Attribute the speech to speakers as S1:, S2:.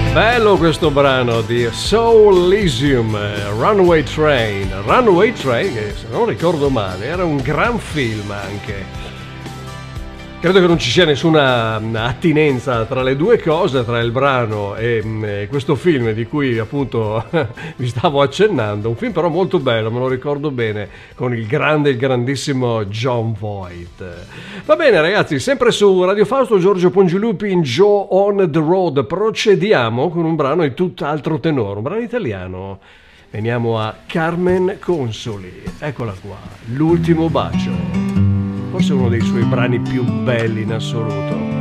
S1: Bello questo brano di Soul Elysium, Runaway Train. Runaway Train, che se non ricordo male, era un gran film anche. Credo che non ci sia nessuna attinenza tra le due cose, tra il brano e questo film di cui appunto vi stavo accennando. Un film però molto bello, me lo ricordo bene, con il grandissimo Jon Voight. Va bene ragazzi, sempre su Radio Fausto, Giorgio Pongilupi in Joe on the Road. Procediamo con un brano di tutt'altro tenore, un brano italiano. Veniamo a Carmen Consoli, eccola qua, L'ultimo bacio. Forse uno dei suoi brani più belli in assoluto.